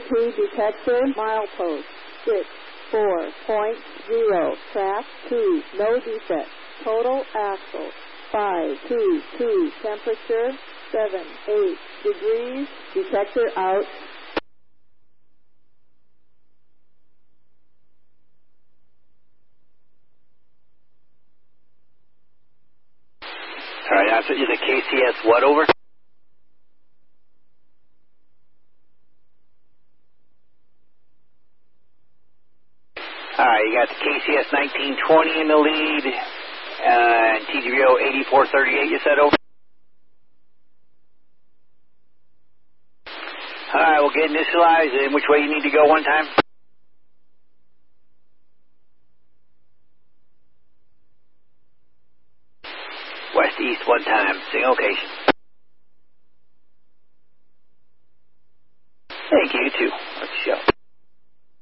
2 detector, milepost 64.0, track 2, no defect, total axle 522, temperature 78 degrees, detector out. All right, answer is a KCS what over? All right, you got the KCS 1920 in the lead, and TGVO 8438, you said over? All right, we'll get initialized, and which way you need to go one time? West-east one time, single location. Thank you, you too. Let's